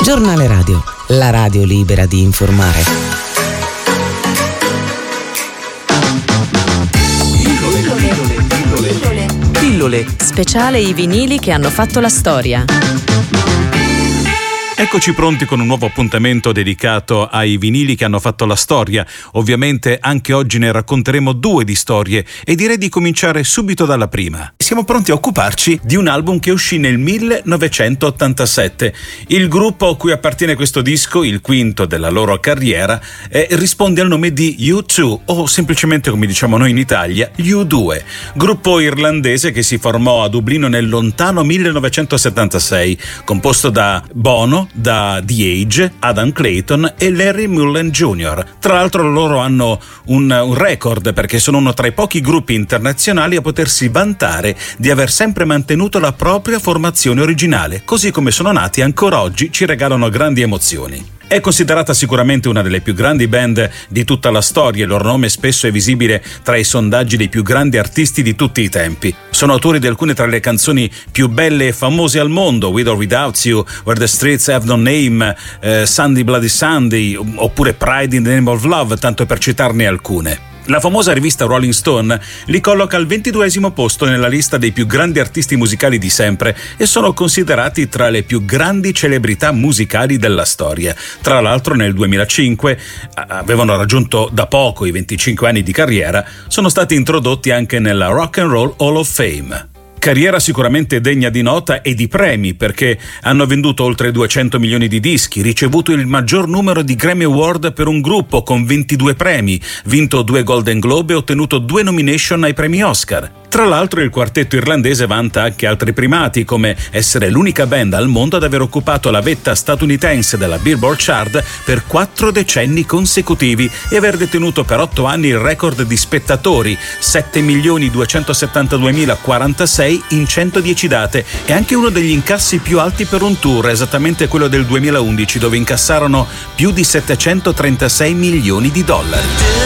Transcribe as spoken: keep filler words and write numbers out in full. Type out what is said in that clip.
Giornale Radio, la radio libera di informare. Pillole, pillole, pillole, pillole. Speciale i vinili che hanno fatto la storia. Eccoci pronti con un nuovo appuntamento dedicato ai vinili che hanno fatto la storia. Ovviamente anche oggi ne racconteremo due di storie e direi di cominciare subito dalla prima. Siamo pronti a occuparci di un album che uscì nel millenovecentottantasette. Il gruppo a cui appartiene questo disco, il quinto della loro carriera, eh, risponde al nome di U due o semplicemente, come diciamo noi in Italia, gli U due, gruppo irlandese che si formò a Dublino nel lontano millenovecentosettantasei, composto da Bono, da The Age, Adam Clayton e Larry Mullen Junior Tra l'altro loro hanno un, un record perché sono uno tra i pochi gruppi internazionali a potersi vantare di aver sempre mantenuto la propria formazione originale, così come sono nati ancora oggi ci regalano grandi emozioni. È considerata sicuramente una delle più grandi band di tutta la storia, il loro nome spesso è visibile tra i sondaggi dei più grandi artisti di tutti i tempi. Sono autori di alcune tra le canzoni più belle e famose al mondo, With or Without You, Where the Streets Have No Name, eh, Sunday Bloody Sunday, oppure Pride in the Name of Love, tanto per citarne alcune. La famosa rivista Rolling Stone li colloca al ventiduesimo posto nella lista dei più grandi artisti musicali di sempre e sono considerati tra le più grandi celebrità musicali della storia. Tra l'altro nel duemilacinque avevano raggiunto da poco i venticinque anni di carriera, sono stati introdotti anche nella Rock and Roll Hall of Fame. Carriera sicuramente degna di nota e di premi perché hanno venduto oltre duecento milioni di dischi, ricevuto il maggior numero di Grammy Award per un gruppo con ventidue premi, vinto due Golden Globe e ottenuto due nomination ai premi Oscar. Tra l'altro il quartetto irlandese vanta anche altri primati, come essere l'unica band al mondo ad aver occupato la vetta statunitense della Billboard Chart per quattro decenni consecutivi e aver detenuto per otto anni il record di spettatori, sette milioni duecentosettantaduemilaquarantasei in centodieci date, e anche uno degli incassi più alti per un tour, esattamente quello del duemilaundici, dove incassarono più di settecentotrentasei milioni di dollari.